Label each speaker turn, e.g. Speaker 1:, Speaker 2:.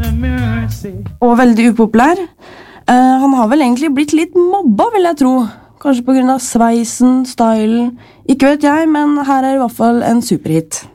Speaker 1: Og veldig upopulær. Han har vel egentlig blitt litt mobba, vil jeg tro. Kanskje på grunn av sveisen, stylen. Ikke vet jeg, men her er i hvert fall en superhit.